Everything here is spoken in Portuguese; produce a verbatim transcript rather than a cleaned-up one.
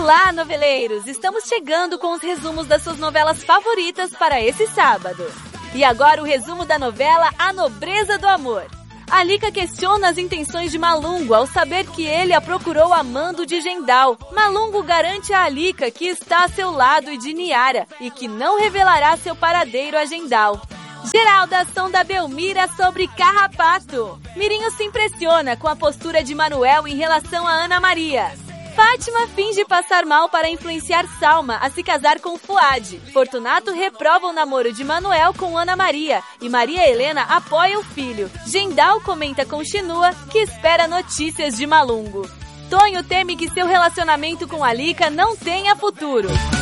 Olá, noveleiros! Estamos chegando com os resumos das suas novelas favoritas para esse sábado. E agora o resumo da novela A Nobreza do Amor. Alika questiona as intenções de Malungo ao saber que ele a procurou a mando de Gendal. Malungo garante a Alika que está a seu lado e de Niara e que não revelará seu paradeiro a Gendal. Geral da ação da Belmira sobre Carrapato. Mirinho se impressiona com a postura de Manuel em relação a Ana Maria. Fátima finge passar mal para influenciar Salma a se casar com Fuad. Fortunato reprova o namoro de Manuel com Ana Maria e Maria Helena apoia o filho. Gendal comenta com Chinua que espera notícias de Malungo. Tonho teme que seu relacionamento com Alika não tenha futuro.